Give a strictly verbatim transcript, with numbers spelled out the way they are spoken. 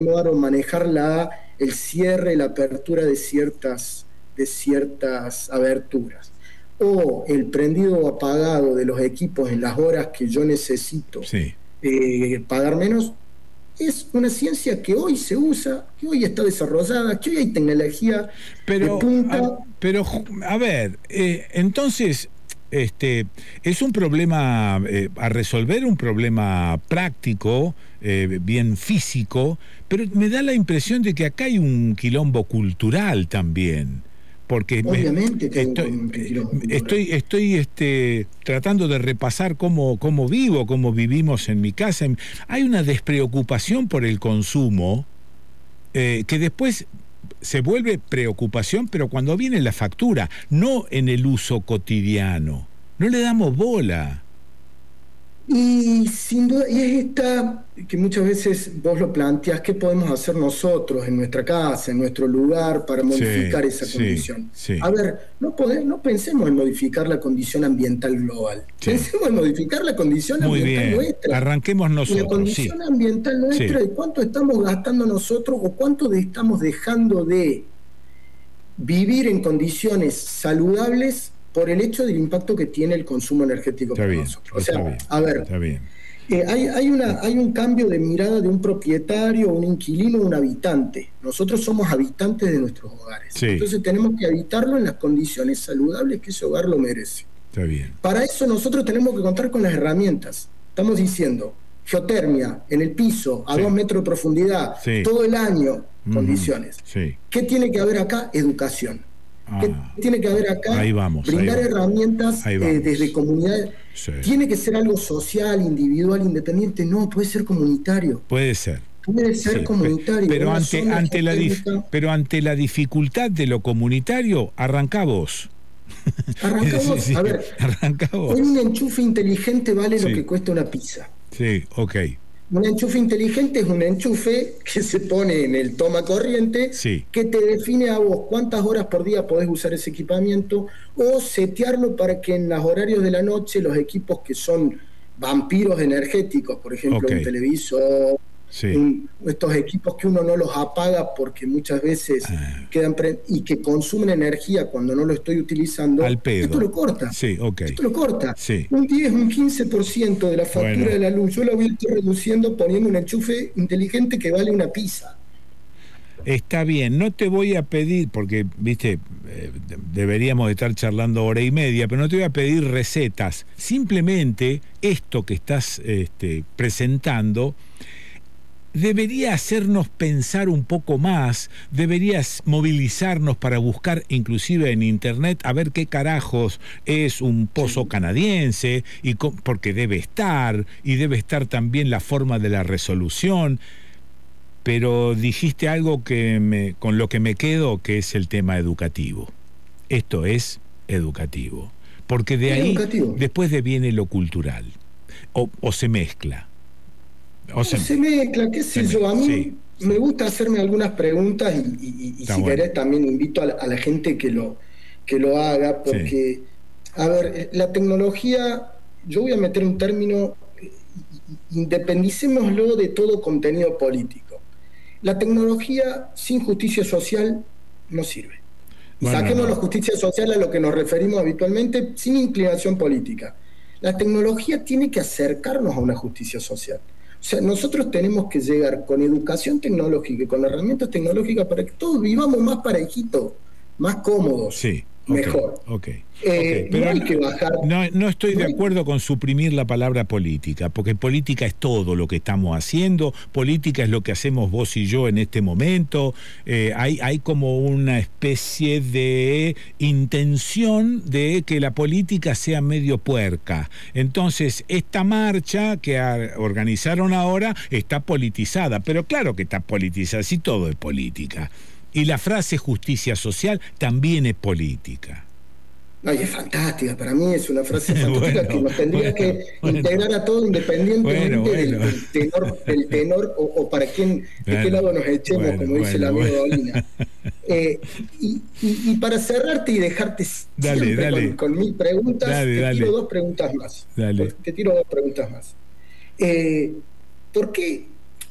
o manejar la, el cierre, la apertura de ciertas, de ciertas aberturas. O el prendido o apagado de los equipos en las horas que yo necesito sí. eh, pagar menos, es una ciencia que hoy se usa, que hoy está desarrollada, que hoy hay tecnología pero, de punta. A, pero, a ver, eh, entonces, este, es un problema eh, a resolver, un problema práctico, eh, bien físico, pero me da la impresión de que acá hay un quilombo cultural también. Porque Obviamente que estoy, hay un, un quilombo cultural. estoy, estoy este, tratando de repasar cómo, cómo vivo, cómo vivimos en mi casa. Hay una despreocupación por el consumo eh, que después se vuelve preocupación, pero cuando viene la factura, no en el uso cotidiano. No le damos bola. Y sin duda, y es esta que muchas veces vos lo planteás, ¿qué podemos hacer nosotros en nuestra casa, en nuestro lugar, para modificar Sí, esa sí, condición? sí. A ver, no, podemos, no pensemos en modificar la condición ambiental global, Sí. pensemos en modificar la condición Muy ambiental bien. nuestra. Arranquemos nosotros. Y la condición sí. ambiental nuestra, Sí. de cuánto estamos gastando nosotros o cuánto de, estamos dejando de vivir en condiciones saludables por el hecho del impacto que tiene el consumo energético está para bien, nosotros. O sea, está bien, a ver, está bien. eh, hay, hay, una, hay un cambio de mirada de un propietario, un inquilino, un habitante. Nosotros somos habitantes de nuestros hogares. Sí. Entonces tenemos que habitarlo en las condiciones saludables que ese hogar lo merece. Está bien. Para eso nosotros tenemos que contar con las herramientas. Estamos diciendo, geotermia, en el piso, a sí. dos metros de profundidad, sí. todo el año, uh-huh. condiciones. Sí. ¿Qué tiene que haber acá? Educación. Ah, ¿Qué tiene que haber acá? Ahí vamos, brindar ahí herramientas ahí eh, desde comunidades. Sí. ¿Tiene que ser algo social, individual, independiente? No, puede ser comunitario. Puede ser. Puede ser sí, comunitario. Pero ante, ante la dif- pero ante la dificultad de lo comunitario, arranca vos. Arranca vos. sí, A ver, arranca vos. hoy un enchufe inteligente vale sí. lo que cuesta una pizza. Sí, ok. Un enchufe inteligente es un enchufe que se pone en el toma corriente, sí. que te define a vos cuántas horas por día podés usar ese equipamiento, o setearlo para que en los horarios de la noche los equipos que son vampiros energéticos, por ejemplo, okay. un televisor, sí. un, estos equipos que uno no los apaga porque muchas veces ah. quedan pre- y que consumen energía cuando no lo estoy utilizando, al pedo. Esto lo corta. Sí, okay. Esto lo corta. Sí. Un diez, un quince por ciento de la factura bueno. de la luz, yo la voy a estar reduciendo poniendo un enchufe inteligente que vale una pizza. Está bien, no te voy a pedir, porque, viste, eh, deberíamos estar charlando hora y media, pero no te voy a pedir recetas. Simplemente esto que estás este, presentando debería hacernos pensar un poco más, deberías movilizarnos para buscar inclusive en internet a ver qué carajos es un pozo canadiense, y co- porque debe estar, y debe estar también la forma de la resolución. Pero dijiste algo que me, con lo que me quedo, que es el tema educativo. Esto es educativo. Porque de ahí, educativo. después de viene lo cultural. O, o se mezcla. O se, se mezcla, qué sé yo. A mí sí, me sí. gusta hacerme algunas preguntas y, y, y si bueno. querés también invito a la, a la gente que lo, que lo haga, porque, sí. a ver, la tecnología, yo voy a meter un término, independicémoslo de todo contenido político. La tecnología sin justicia social no sirve. Y bueno, saquemos no. la justicia social a lo que nos referimos habitualmente, sin inclinación política. La tecnología tiene que acercarnos a una justicia social. O sea, nosotros tenemos que llegar con educación tecnológica y con herramientas tecnológicas para que todos vivamos más parejitos, más cómodos. Sí. Mejor. Okay, okay, eh, okay. Pero no hay que bajar. No, no estoy no de hay... acuerdo con suprimir la palabra política, porque política es todo lo que estamos haciendo, política es lo que hacemos vos y yo en este momento. Eh, hay, hay como una especie de intención de que la política sea medio puerca. Entonces, esta marcha que a, organizaron ahora está politizada, pero claro que está politizada, si todo es política. Y la frase justicia social también es política. No, y es fantástica, para mí es una frase fantástica bueno, que nos tendría bueno, que bueno, integrar a todos independientemente bueno, bueno. Del, del tenor, del tenor o, o para quién, de qué lado nos echemos, bueno, como dice el amigo Dolina. Eh, y, y, y para cerrarte y dejarte dale, siempre dale. Con, con mil preguntas, dale, te dale. tiro dos preguntas más. Dale. Te tiro dos preguntas más. Eh, ¿Por qué?